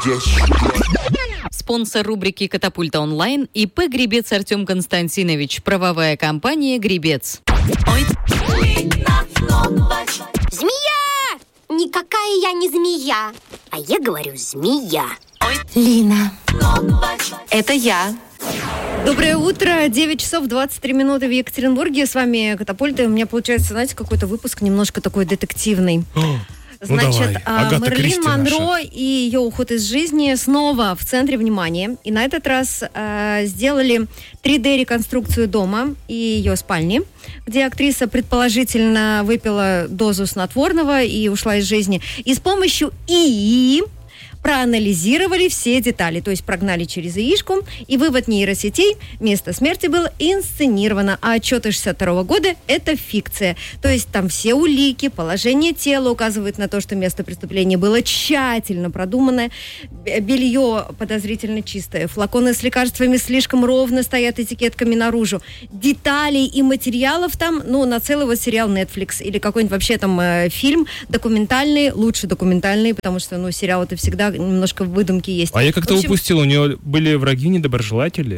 Спонсор рубрики «Катапульта онлайн» ИП «Гребец» Артем Константинович. Правовая компания «Гребец». Змея! Никакая я не змея. А я говорю змея. Лина, это я. Доброе утро, 9 часов 23 минуты в Екатеринбурге. С вами «Катапульта». У меня получается, знаете, какой-то выпуск немножко такой детективный. Значит, Мэрилин Монро и ее уход из жизни снова в центре внимания. И на этот раз сделали 3D-реконструкцию дома и ее спальни, где актриса предположительно выпила дозу снотворного и ушла из жизни. И с помощью ИИ проанализировали все детали, то есть прогнали через яичку, и вывод нейросетей: место смерти было инсценировано, а отчеты 62 года – это фикция. То есть там все улики, положение тела указывают на то, что место преступления было тщательно продуманное, белье подозрительно чистое, флаконы с лекарствами слишком ровно стоят этикетками наружу. Деталей и материалов там, на целый вот сериал Netflix или какой-нибудь вообще там фильм документальный, лучше документальный, потому что, сериал это всегда немножко выдумки есть. А я как-то упустил, у нее были враги, недоброжелатели.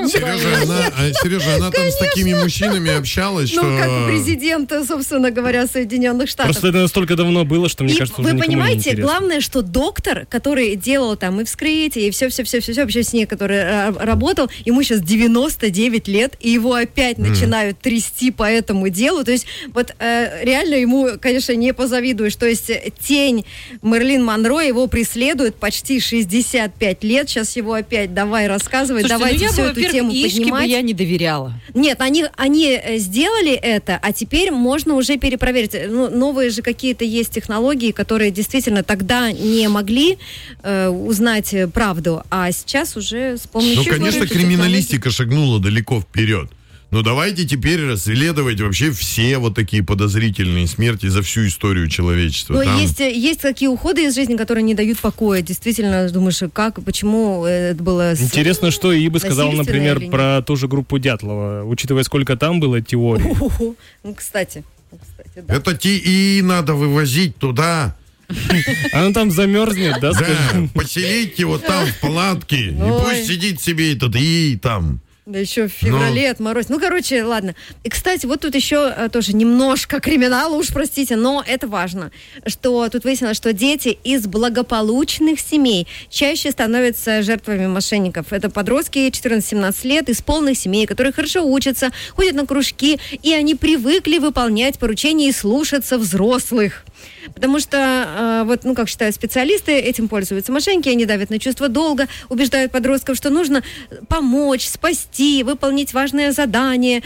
Сережа, она там с такими мужчинами общалась, что... как президент, собственно говоря, Соединенных Штатов. Просто это настолько давно было, что, мне кажется, уже вы никому не понимаете, интересно. главное, что доктор, который делал там и вскрытие, и все, вообще с ней, который работал, ему сейчас 99 лет, и его опять начинают трясти по этому делу. То есть, вот реально ему, конечно, не позавидуешь. То есть, тень Мэрилин Монро его преследует почти 65 лет. Сейчас его опять давай рассказывай, давайте всю эту тему поднимать. Я не доверяла. Нет, они сделали это, а теперь можно уже перепроверить. Новые же какие-то есть технологии, которые действительно тогда не могли узнать правду, а сейчас уже с помощью... конечно, криминалистика шагнула далеко вперед. Но давайте теперь расследовать вообще все вот такие подозрительные смерти за всю историю человечества. Но есть такие уходы из жизни, которые не дают покоя. Действительно, думаешь, почему это было... Интересно, что ИИ бы сказал, например, про ту же группу Дятлова, учитывая, сколько там было теорий. Кстати, да. Это ИИ надо вывозить туда. Она там замерзнет, да? Да, поселить его там в палатке. И пусть сидит себе этот ИИ там. Да еще в феврале отморозить. Ладно. И, кстати, вот тут еще тоже немножко криминала, уж простите, но это важно, что тут выяснилось, что дети из благополучных семей чаще становятся жертвами мошенников. Это подростки 14-17 лет из полных семей, которые хорошо учатся, ходят на кружки, и они привыкли выполнять поручения и слушаться взрослых. Потому что, как считают специалисты, этим пользуются мошенники, они давят на чувство долга, убеждают подростков, что нужно помочь, спасти, выполнить важное задание.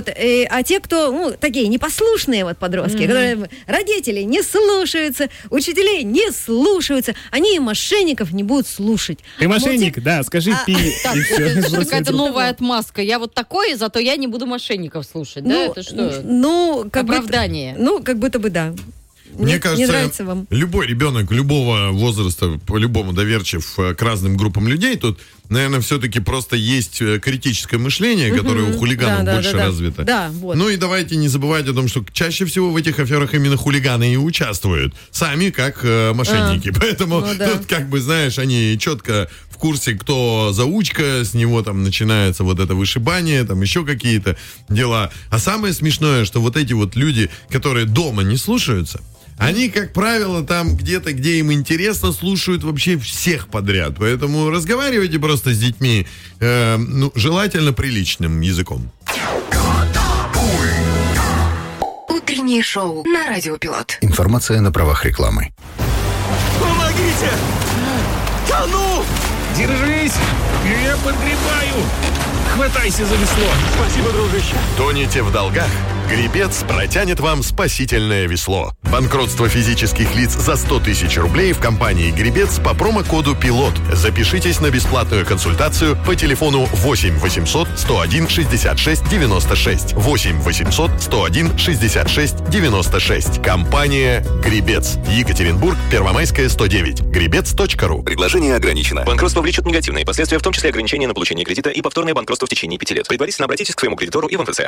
А те, кто, такие непослушные подростки, которые родители не слушаются, учителей не слушаются, они и мошенников не будут слушать. Ты мошенник, да, скажи пи. Это какая-то новая отмазка. Я вот такой, зато я не буду мошенников слушать, да? Это что? Оправдание. Как будто бы да. Мне кажется, не нравится вам. Любой ребенок любого возраста по-любому доверчив к разным группам людей. Тут, наверное, все-таки просто есть критическое мышление, которое у хулиганов больше развито. Да, вот. И давайте не забывать о том, что чаще всего в этих аферах именно хулиганы и участвуют. Сами как мошенники. Поэтому тут, они четко в курсе, кто заучка, с него там начинается вот это вышибание, там еще какие-то дела. А самое смешное, что вот эти вот люди, которые дома не слушаются, они, как правило, там где-то, где им интересно, слушают вообще всех подряд. Поэтому разговаривайте просто с детьми, желательно приличным языком. Утреннее шоу на Радио Пилот. Информация на правах рекламы. Помогите! Тону! Держись! Я подгребаю! Хватайся за весло! Спасибо, дружище! Тонете в долгах? Гребец протянет вам спасительное весло. Банкротство физических лиц за 100 тысяч рублей в компании «Гребец» по промокоду «Пилот». Запишитесь на бесплатную консультацию по телефону 8 800 101 66 96. 8 800 101 66 96. Компания «Гребец». Екатеринбург, Первомайская, 109. Гребец.ру. Предложение ограничено. Банкротство влечет негативные последствия, в том числе ограничения на получение кредита и повторное банкротство в течение 5 лет. Предварительно обратитесь к своему кредитору и в МФЦ.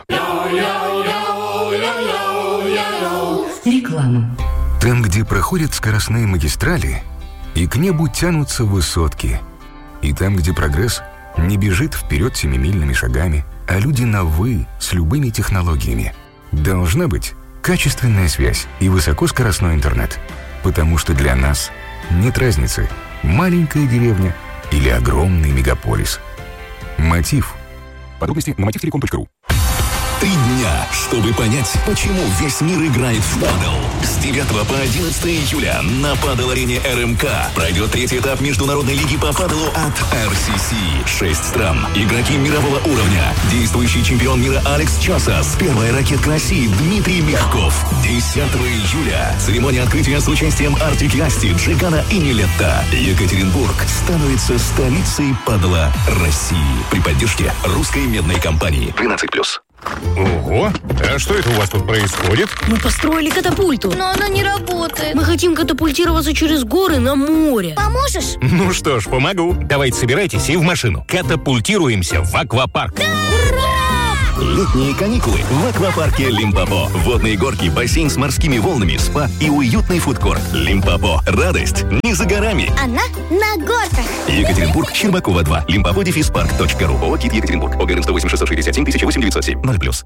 Реклама. Там, где проходят скоростные магистрали, И к небу тянутся высотки. И там, где прогресс не бежит вперед семимильными шагами, а люди на «вы» с любыми технологиями, должна быть качественная связь и высокоскоростной интернет. Потому что для нас нет разницы, маленькая деревня или огромный мегаполис. Мотив. Подробности на motivtelecom.ru. 3 дня, чтобы понять, почему весь мир играет в падл. С 9 по 11 июля на падл-арене РМК пройдет 3-й этап Международной лиги по падлу от RCC. 6 стран, игроки мирового уровня, действующий чемпион мира Алекс Часас, первая ракетка России Дмитрий Мягков. 10 июля церемония открытия с участием Артик и Асти, Джигана и Нилетта. Екатеринбург становится столицей падла России при поддержке русской медной компании. 12+. Ого! А что это у вас тут происходит? Мы построили катапульту. Но она не работает. Мы хотим катапультироваться через горы на море. Поможешь? Ну что ж, помогу. Давайте собирайтесь и в машину. Катапультируемся в аквапарк. Летние каникулы в аквапарке Лимпопо. Водные горки, бассейн с морскими волнами, спа и уютный фудкорт. Лимпопо. Радость не за горами. Она на горках. Екатеринбург, Щербакова 2. Limpopo-park.ru. ООО «КИТ Екатеринбург». ОГРН 108 667 008 907 0+.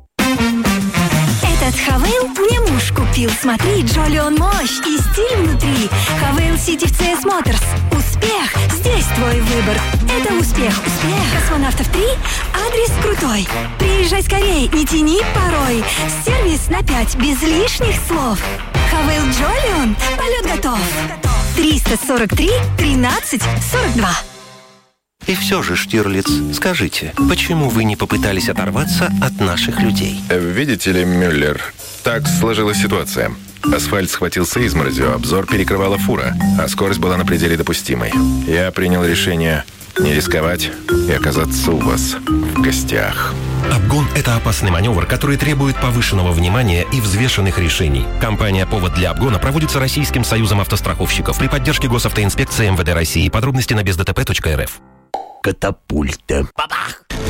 Этот Хавейл мне муж купил. Смотри, Джолион мощь и стиль внутри. Хавейл Сити в CS Motors. Успех, здесь твой выбор. Это успех. Космонавтов 3, адрес крутой. Приезжай скорей, не тяни порой. Сервис на 5, без лишних слов. Хавейл Джолион, полет готов. 343 13 42. И все же, Штирлиц, скажите, почему вы не попытались оторваться от наших людей? Видите ли, Мюллер, так сложилась ситуация. Асфальт схватился изморозью, обзор перекрывала фура, а скорость была на пределе допустимой. Я принял решение не рисковать и оказаться у вас в гостях. Обгон – это опасный маневр, который требует повышенного внимания и взвешенных решений. Компания «Повод для обгона» проводится Российским союзом автостраховщиков при поддержке госавтоинспекции МВД России. Подробности на бездтп.рф. Катапульта.